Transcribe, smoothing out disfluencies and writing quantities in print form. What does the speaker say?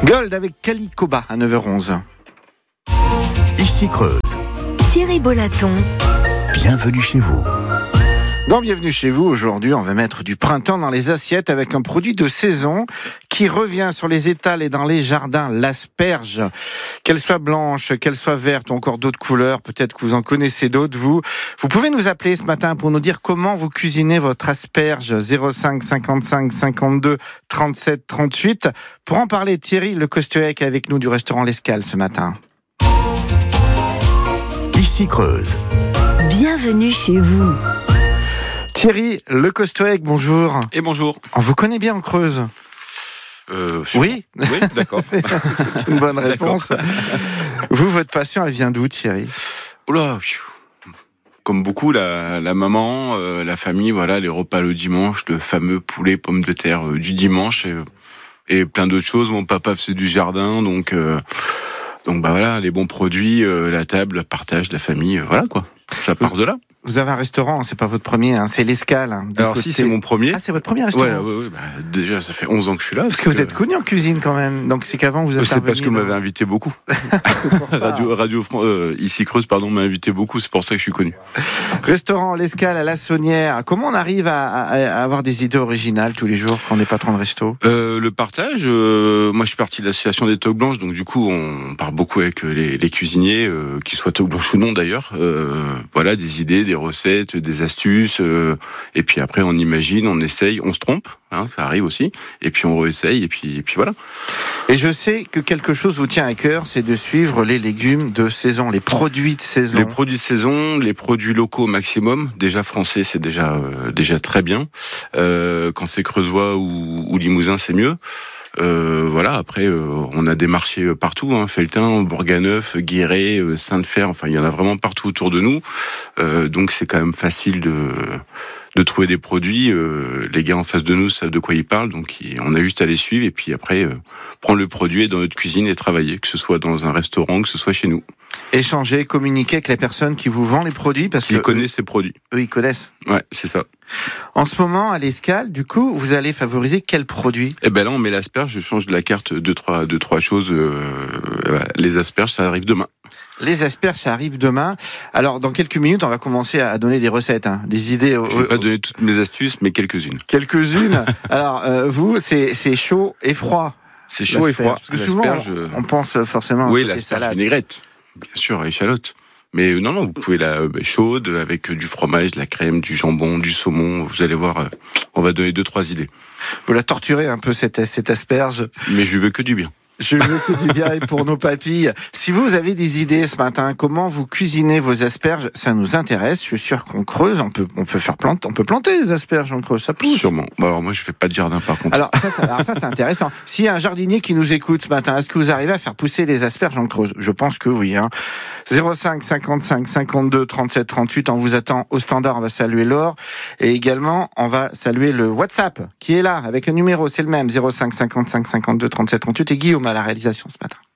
Gold avec Calicoba à 9h11. Ici Creuse. Thierry Bollaton. Bienvenue chez vous. Dans Bienvenue chez vous, aujourd'hui, on va mettre du printemps dans les assiettes avec un produit de saison qui revient sur les étals et dans les jardins, l'asperge. Qu'elle soit blanche, qu'elle soit verte ou encore d'autres couleurs, peut-être que vous en connaissez d'autres, vous. Vous pouvez nous appeler ce matin pour nous dire comment vous cuisinez votre asperge. 05 55 52 37 38. Pour en parler, Thierry Le Costuec est avec nous du restaurant L'Escale ce matin. Ici Creuse. Bienvenue chez vous. Thierry Le Costuec, bonjour. Et bonjour. On vous connaît bien en Creuse. Oui, d'accord. C'est une bonne réponse. Vous, votre passion, elle vient d'où, Thierry ? Oula, comme beaucoup, la maman, la famille, voilà, les repas le dimanche, le fameux poulet pommes de terre du dimanche et plein d'autres choses. Mon papa faisait du jardin, donc voilà, les bons produits, la table, le partage, la famille, voilà quoi. Ça part de là. Vous avez un restaurant, c'est pas votre premier, hein, c'est l'Escale. Alors si, c'est mon premier. Ah, c'est votre premier restaurant. Ouais, déjà, ça fait 11 ans que je suis là. Parce que vous êtes connu en cuisine quand même. Donc c'est qu'avant vous êtes C'est parce que vous m'avez invité beaucoup. Ici Creuse, m'a invité beaucoup, c'est pour ça que je suis connu. Restaurant L'Escale à La Saunière. Comment on arrive à avoir des idées originales tous les jours quand on est patron de resto ? Le partage. Moi, je suis parti de l'association des Toques Blanches, donc du coup, on parle beaucoup avec les cuisiniers, qu'ils soient Toques Blanches ou non d'ailleurs. Voilà, des idées, des recettes, des astuces, et puis après on imagine, on essaye, on se trompe, hein, ça arrive aussi, et puis on réessaye, et puis voilà. Et je sais que quelque chose vous tient à cœur, c'est de suivre les légumes de saison, les produits de saison. Les produits de saison, les produits locaux au maximum, déjà français c'est déjà très bien, quand c'est creusois ou limousin c'est mieux. Voilà, après on a des marchés partout, hein, Felletin, Bourganeuf, Guéret, Sainte-Fer, enfin il y en a vraiment partout autour de nous, donc c'est quand même facile de trouver des produits. Les gars en face de nous savent de quoi ils parlent, donc on a juste à les suivre et puis après prendre le produit dans notre cuisine et travailler, que ce soit dans un restaurant, que ce soit chez nous. Échanger, communiquer avec la personne qui vous vend les produits, parce qu'ils connaissent ces produits. Eux, ils connaissent. Ouais, c'est ça. En ce moment, à l'Escale, du coup, vous allez favoriser quel produit ? Eh ben là, on met l'asperge. Je change de la carte deux, trois choses. Les asperges, ça arrive demain. Les asperges, ça arrive demain. Alors, dans quelques minutes, on va commencer à donner des recettes, hein, des idées. Je vais pas donner toutes mes astuces, mais quelques-unes. Quelques-unes. Alors, vous, c'est chaud et froid. C'est chaud et froid. Parce que souvent, on pense forcément oui, à côté l'asperge salade. vinaigrette, bien sûr, échalote. Mais non, vous pouvez la chaude, avec du fromage, de la crème, du jambon, du saumon. Vous allez voir, on va donner 2-3 idées. Vous la torturez un peu, cette asperge. Mais je veux que du bien. Je veux que du bien pour nos papilles. Si vous avez des idées ce matin, comment vous cuisinez vos asperges, ça nous intéresse. Je suis sûr qu'on creuse, on peut planter des asperges en Creuse, ça pousse. Sûrement. Bon, alors moi je fais pas de jardin par contre. Alors ça c'est intéressant. S'il y a un jardinier qui nous écoute ce matin, est-ce que vous arrivez à faire pousser des asperges en Creuse ? Je pense que oui. 05 55 52 37 38. On vous attend au standard. On va saluer Laure et également on va saluer le WhatsApp qui est là avec un numéro, c'est le même 05 55 52 37 38 et Guillaume à la réalisation ce matin.